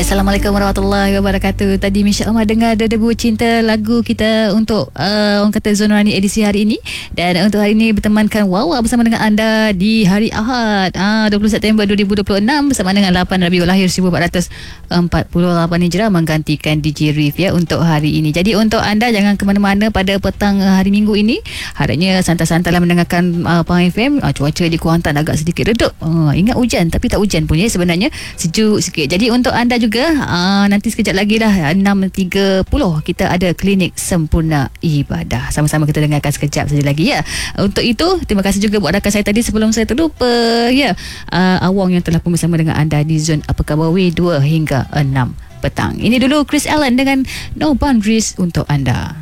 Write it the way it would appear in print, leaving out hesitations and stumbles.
Assalamualaikum warahmatullahi wabarakatuh. Tadi Misha Ahmad dengar Debu Cinta, lagu kita untuk orang kata Zona Rani edisi hari ini. Dan untuk hari ini bertemankan Wawa bersama dengan anda di hari Ahad 20 September 2026 bersama dengan 8 Rabiul Akhir 1448 Hijrah menggantikan DJ Rif ya untuk hari ini. Jadi untuk anda jangan ke mana-mana pada petang hari Minggu ini. Harapnya santai-santai lah mendengarkan Pahang FM. Cuaca di Kuantan agak sedikit redup. Ingat hujan tapi tak hujan pun ya, sebenarnya sejuk sikit. Jadi untuk anda juga nanti sekejap lagi lah 6.30 kita ada klinik sempurna ibadah. Sama-sama kita dengarkan sekejap saja lagi ya. Untuk itu terima kasih juga buat rakan saya tadi sebelum saya terlupa ya, Awang yang telah pun bersama dengan anda di zon Apa Khabar 2 hingga 6 petang. Ini dulu Chris Allen dengan No Boundaries untuk anda.